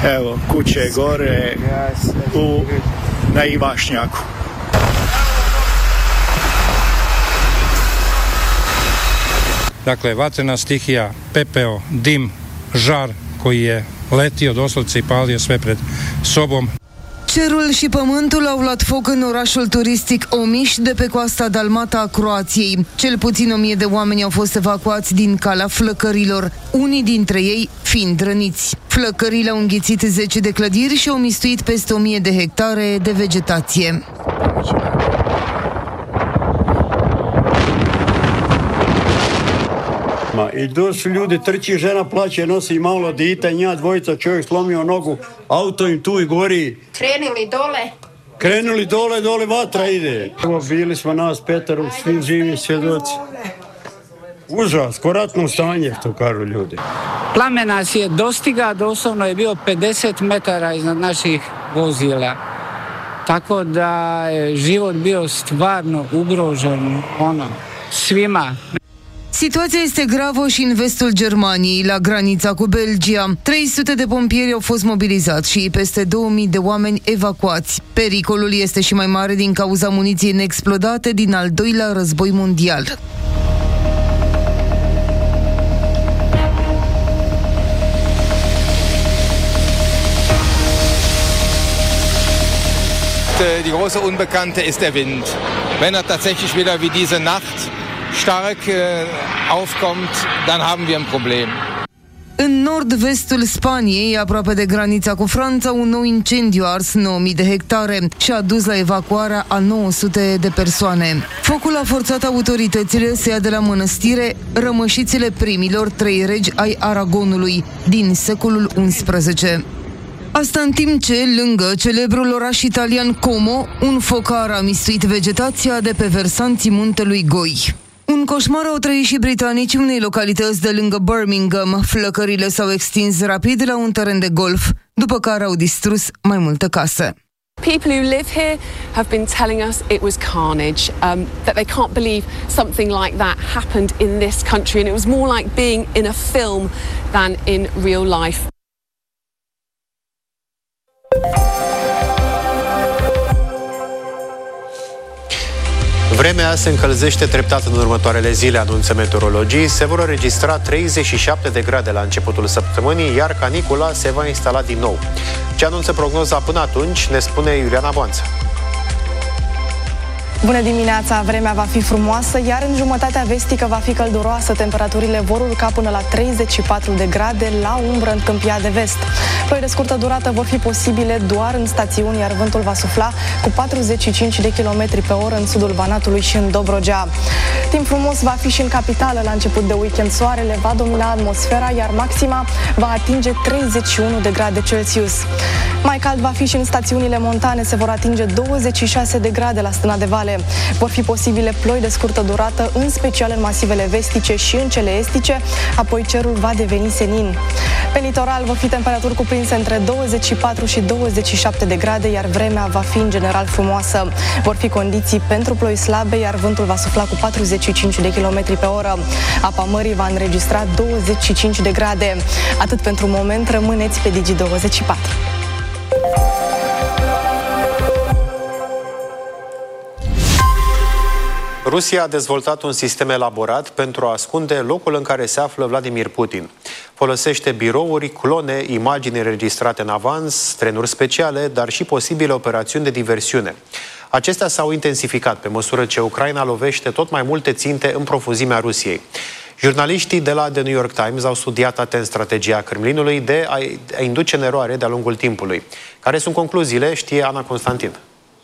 Evo, kuće gore na Ivašnjaku. Dakle, vatrena stihija, pepeo, dim, žar koji je letio doslovce i palio sve pred sobom. Cerul și pământul au luat foc în orașul turistic Omiș de pe coasta dalmată a Croației. Cel puțin 1000 de oameni au fost evacuați din calea flăcărilor, unii dintre ei fiind răniți. Flăcările au înghițit 10 de clădiri și au mistuit peste 1000 de hectare de vegetație. I došli ljudi, trči, žena plaće, nosi malo dite, nja dvojica, čovjek slomio nogu, auto im tu i gori. Krenuli dole, vatra ide. Bili smo nas petero, svi živi svjedoci. Užas, ko ratno stanje, to kažu ljudi. Plamen nas je dostiga, doslovno je bio 50 metara iznad naših vozila. Tako da je život bio stvarno ugrožen, svima. Situația este gravă și în vestul Germaniei, la granița cu Belgia. 300 de pompieri au fost mobilizați și peste 2000 de oameni evacuați. Pericolul este și mai mare din cauza muniției neexplodate din al doilea război mondial. Die große Unbekannte ist der Wind. Wenn er tatsächlich wieder wie diese Nacht stark aufkommt, dann haben wir ein Problem. În nord-vestul Spaniei, aproape de granița cu Franța, un nou incendiu a ars 9000 de hectare și a dus la evacuarea a 900 de persoane. Focul a forțat autoritățile să ia de la mănăstire rămășițele primilor 3 regi ai Aragonului din secolul XI. Asta în timp ce, lângă celebrul oraș italian Como, un focar a mistuit vegetația de pe versanții muntelui Goi. Un coșmar au trăit și britanicii unei localități de lângă Birmingham. Flăcările s-au extins rapid la un teren de golf, după care au distrus mai multe case. People who live here have been telling us it was carnage, that they can't believe something like that happened in this country, and it was more like being in a film than in real life. Vremea se încălzește treptat în următoarele zile, anunță meteorologii. Se vor înregistra 37 de grade la începutul săptămânii, iar canicula se va instala din nou. Ce anunță prognoza până atunci, ne spune Iuliana Boanță. Bună dimineața! Vremea va fi frumoasă, iar în jumătatea vestică va fi călduroasă. Temperaturile vor urca până la 34 de grade la umbră în Câmpia de Vest. Ploi de scurtă durată vor fi posibile doar în stațiuni, iar vântul va sufla cu 45 de km pe oră în sudul Banatului și în Dobrogea. Timp frumos va fi și în capitală. La început de weekend soarele va domina atmosfera, iar maxima va atinge 31 de grade Celsius. Mai cald va fi și în stațiunile montane, se vor atinge 26 de grade la Stâna de Vale. Vor fi posibile ploi de scurtă durată, în special în masivele vestice și în cele estice, apoi cerul va deveni senin. Pe litoral vor fi temperaturi cuprinse între 24 și 27 de grade, iar vremea va fi în general frumoasă. Vor fi condiții pentru ploi slabe, iar vântul va sufla cu 45 de km pe oră. Apa mării va înregistra 25 de grade. Atât pentru moment, rămâneți pe Digi24. Rusia a dezvoltat un sistem elaborat pentru a ascunde locul în care se află Vladimir Putin. Folosește birouri, clone, imagini înregistrate în avans, trenuri speciale, dar și posibile operațiuni de diversiune. Acestea s-au intensificat pe măsură ce Ucraina lovește tot mai multe ținte în profuzimea Rusiei. Jurnaliștii de la The New York Times au studiat atent strategia Kremlinului de a induce în eroare de-a lungul timpului. Care sunt concluziile, știe Ana Constantin.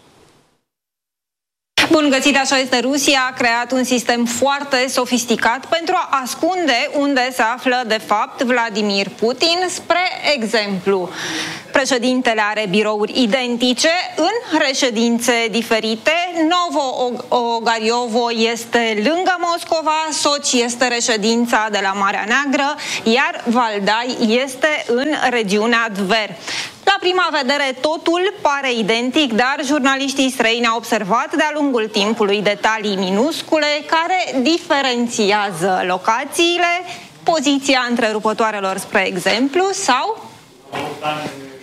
Bun găsit, așa este. Rusia a creat un sistem foarte sofisticat pentru a ascunde unde se află de fapt Vladimir Putin. Spre exemplu, președintele are birouri identice în reședințe diferite. Novo-Ogariovo este lângă Moscova, Sochi este reședința de la Marea Neagră, iar Valdai este în regiunea Tver. La prima vedere totul pare identic, dar jurnaliștii străini au observat de-a lungul timpului detalii minuscule care diferențiază locațiile, poziția întrerupătoarelor, spre exemplu, sau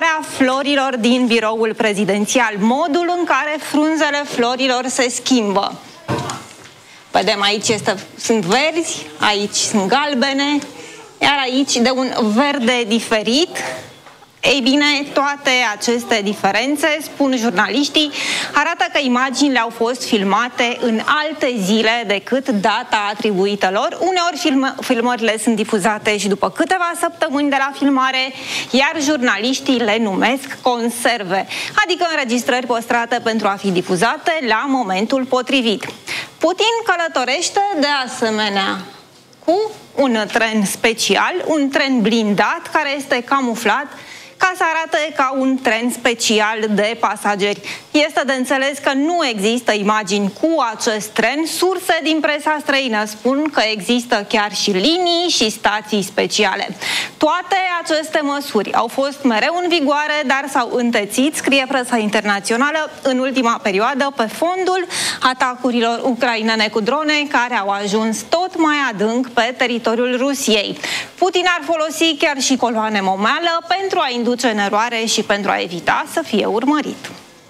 culoarea florilor din biroul prezidențial, modul în care frunzele florilor se schimbă. Vedem, aici sunt verzi, aici sunt galbene, iar aici de un verde diferit. Ei bine, toate aceste diferențe, spun jurnaliștii, arată că imaginile au fost filmate în alte zile decât data atribuită lor. Uneori filmările sunt difuzate și după câteva săptămâni de la filmare, iar jurnaliștii le numesc conserve, adică înregistrări păstrate pentru a fi difuzate la momentul potrivit. Putin călătorește de asemenea cu un tren special, un tren blindat care este camuflat ca să arate ca un tren special de pasageri. Este de înțeles că nu există imagini cu acest tren. Surse din presa străină spun că există chiar și linii și stații speciale. Toate aceste măsuri au fost mereu în vigoare, dar s-au întețit, scrie presa internațională, în ultima perioadă pe fondul atacurilor ucrainene cu drone care au ajuns tot mai adânc pe teritoriul Rusiei. Putin ar folosi chiar și coloane momeală pentru a induce în eroare și pentru a evita să fie urmărit.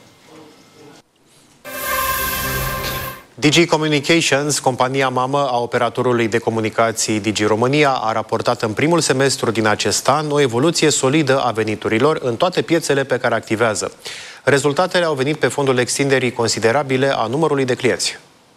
Digi Communications, compania mamă a operatorului de comunicații Digi România, a raportat în primul semestru din acest an o evoluție solidă a veniturilor în toate piețele pe care activează. Rezultatele au venit pe fondul extinderii considerabile a numărului de clienți.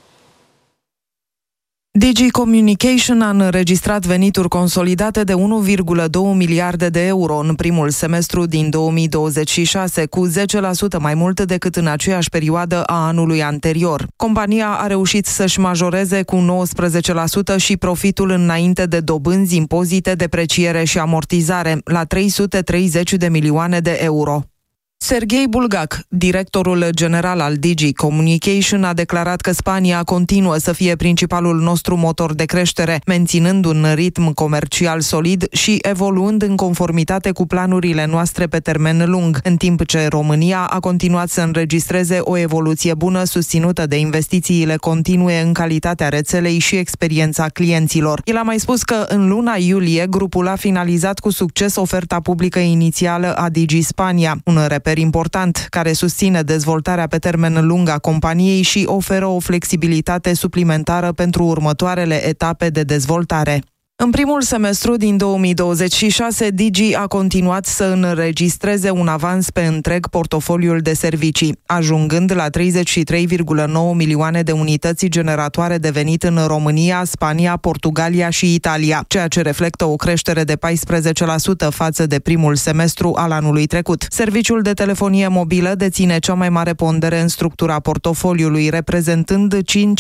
Digi Communication a înregistrat venituri consolidate de 1,2 miliarde de euro în primul semestru din 2026, cu 10% mai mult decât în aceeași perioadă a anului anterior. Compania a reușit să-și majoreze cu 19% și profitul înainte de dobânzi, impozite, depreciere și amortizare, la 330 de milioane de euro. Serghei Bulgac, directorul general al Digi Communication, a declarat că Spania continuă să fie principalul nostru motor de creștere, menținând un ritm comercial solid și evoluând în conformitate cu planurile noastre pe termen lung, în timp ce România a continuat să înregistreze o evoluție bună susținută de investițiile continue în calitatea rețelei și experiența clienților. El a mai spus că în luna iulie grupul a finalizat cu succes oferta publică inițială a Digi Spania, un reper important care susține dezvoltarea pe termen lung a companiei și oferă o flexibilitate suplimentară pentru următoarele etape de dezvoltare. În primul semestru din 2026, Digi a continuat să înregistreze un avans pe întreg portofoliul de servicii, ajungând la 33,9 milioane de unități generatoare de venit în România, Spania, Portugalia și Italia, ceea ce reflectă o creștere de 14% față de primul semestru al anului trecut. Serviciul de telefonie mobilă deține cea mai mare pondere în structura portofoliului, reprezentând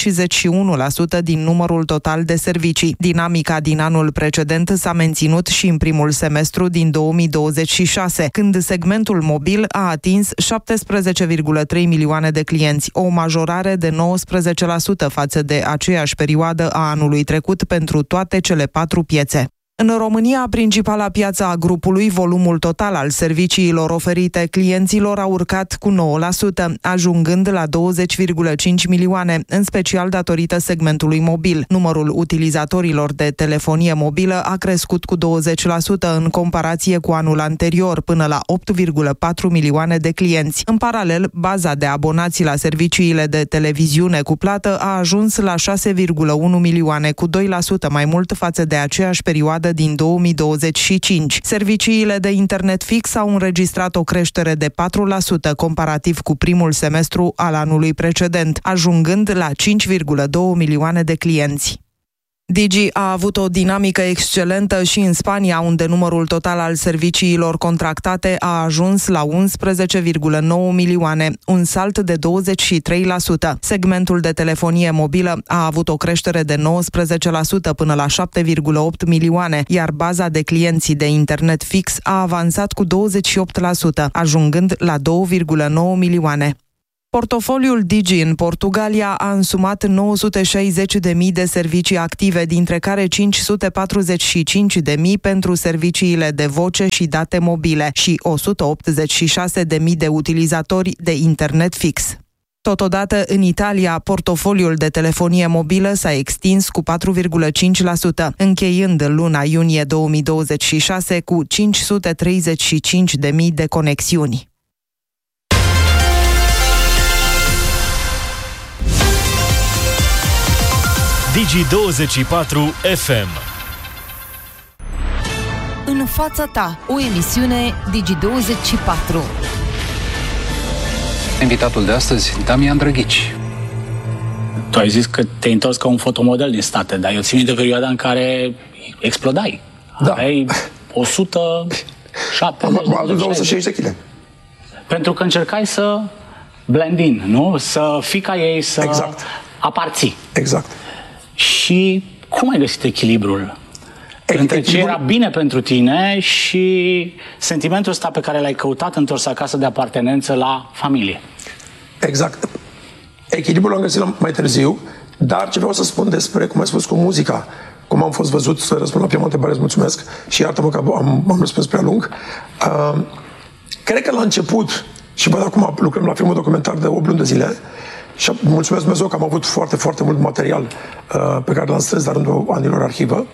51% din numărul total de servicii. Dinamica din anul precedent s-a menținut și în primul semestru din 2026, când segmentul mobil a atins 17,3 milioane de clienți, o majorare de 19% față de aceeași perioadă a anului trecut pentru toate cele 4 piețe. În România, principala piață a grupului, volumul total al serviciilor oferite clienților a urcat cu 9%, ajungând la 20,5 milioane, în special datorită segmentului mobil. Numărul utilizatorilor de telefonie mobilă a crescut cu 20% în comparație cu anul anterior, până la 8,4 milioane de clienți. În paralel, baza de abonați la serviciile de televiziune cu plată a ajuns la 6,1 milioane, cu 2% mai mult față de aceeași perioadă din 2025. Serviciile de internet fix au înregistrat o creștere de 4% comparativ cu primul semestru al anului precedent, ajungând la 5,2 milioane de clienți. Digi a avut o dinamică excelentă și în Spania, unde numărul total al serviciilor contractate a ajuns la 11,9 milioane, un salt de 23%. Segmentul de telefonie mobilă a avut o creștere de 19% până la 7,8 milioane, iar baza de clienți de internet fix a avansat cu 28%, ajungând la 2,9 milioane. Portofoliul Digi în Portugalia a însumat 960.000 de servicii active, dintre care 545.000 pentru serviciile de voce și date mobile și 186.000 de utilizatori de internet fix. Totodată, în Italia, portofoliul de telefonie mobilă s-a extins cu 4,5%, încheiând luna iunie 2026 cu 535.000 de conexiuni. Digi24 FM. În fața ta, o emisiune Digi24. Invitatul de astăzi, Damian Drăghici. Tu ai zis că te-ai întors ca un fotomodel din state, dar eu țin minte perioada în care explodai. Da. Aveai 170 260 de kg. Pentru că încercai să blend in, nu? Să fii ca ei, să aparții. Exact. Și cum ai găsit echilibrul? Între ce era bine pentru tine și sentimentul ăsta pe care l-ai căutat întors acasă de apartenență la familie. Exact. Echilibrul l-am găsit mai târziu, dar ce vreau să spun despre, cum ai spus, cu muzica, cum am fost văzut, să răspund la prima întrebare, îți mulțumesc și iartă-mă că am răspuns prea lung. Cred că la început, și văd acum lucrăm la filmul documentar de 8 luni de zile, și mulțumesc Dumnezeu că am avut foarte, foarte mult material pe care l-am strâns de rândul anilor arhivă.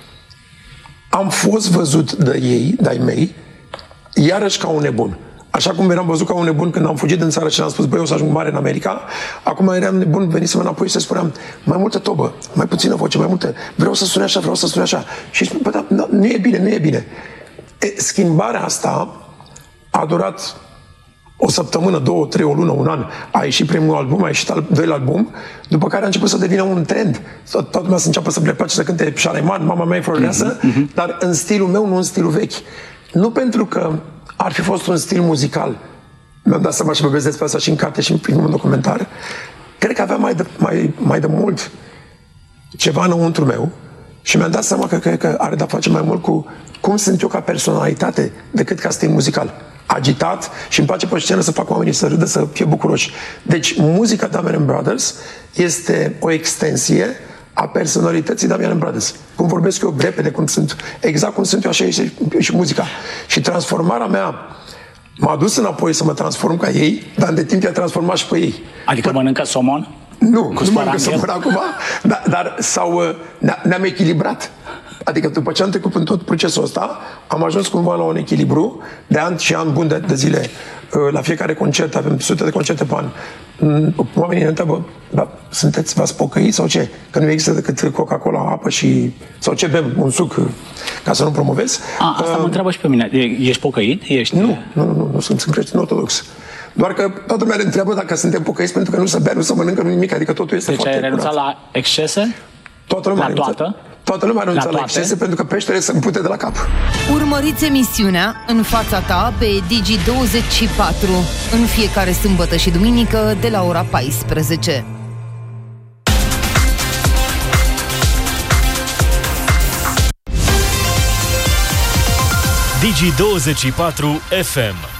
Am fost văzut de ei, de-ai mei, iarăși ca un nebun. Așa cum eram văzut ca un nebun când am fugit din țară și am spus, băi, o să ajung mare în America, acum eram nebun, venisem înapoi și să spuneam, mai multă tobă, mai puțină voce, mai multă, vreau să sune așa, vreau să sune așa. Și spun, bă, da, nu e bine, nu e bine. Schimbarea asta a durat o săptămână, 2, 3, o lună, un an. A ieșit primul album, a ieșit al doilea album, după care a început să devină un trend. Toată lumea să înceapă să le place să cânte Șareman, Mama mea e florăreasă, dar în stilul meu, nu în stilul vechi. Nu pentru că ar fi fost un stil muzical. Mi-am dat seama și vorbesc despre asta și în carte și în primul documentar. Cred că avea mai de mult ceva înăuntru meu și mi-am dat seama că are de-a face mai mult cu cum sunt eu ca personalitate decât ca stil muzical. Agitat și îmi place pe scenă să fac oamenii să râdă, să fie bucuroși. Deci muzica Damian Brothers este o extensie a personalității Damian Brothers. Cum vorbesc eu repede, exact cum sunt eu, așa e și muzica. Și transformarea mea m-a dus înapoi să mă transform ca ei, dar de timp i-a transformat și pe ei. Adică mănâncă somon? Nu mănâncă somon acum, dar ne-am echilibrat. Adică după ce am trecut în tot procesul ăsta, am ajuns cumva la un echilibru de ani și ani buni de zile. La fiecare concert, avem sute de concerte pe an. Oamenii ne întreabă, v-ați pocăit sau ce? Că nu există decât Coca-Cola, apă sau ce bem, un suc, ca să nu promovez. Asta mă întreabă și pe mine. Ești pocăit? Nu, sunt creștin ortodox. Doar că toată lumea ne întreabă dacă suntem pocăiți pentru că nu se bea, nu se mănâncă, nu nimic, adică totul este foarte curat. Deci ai renunțat la excese? Toată lumea a renunțat la excese pentru că peștele se împute de la cap. Urmăriți emisiunea În fața ta pe Digi24 în fiecare sâmbătă și duminică de la ora 14. Digi24 FM.